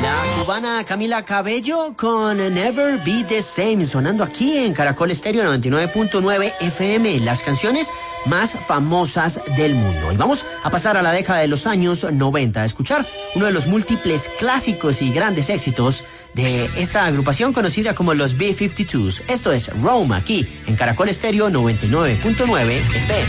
La cubana Camila Cabello con Never Be the Same, sonando aquí en Caracol Estéreo 99.9 FM, las canciones más famosas del mundo. Y vamos a pasar a la década de los años 90, a escuchar uno de los múltiples clásicos y grandes éxitos de esta agrupación conocida como los B-52s. Esto es Rome, aquí en Caracol Estéreo 99.9 FM.